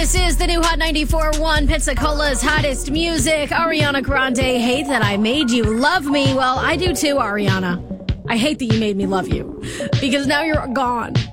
This is the new Hot 94.1 Pensacola's hottest music. Ariana Grande, Hate That I Made You Love Me. Well, I do too, Ariana. I hate that you made me love you because now you're gone.